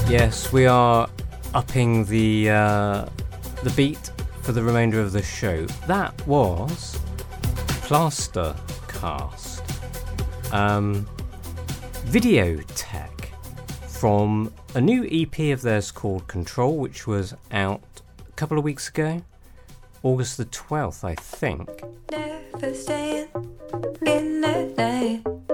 Yes, we are upping the beat for the remainder of the show. That was Plastercast, Videotech, from a new EP of theirs called Control, which was out a couple of weeks ago, August the 12th, I think. Never staying in the night.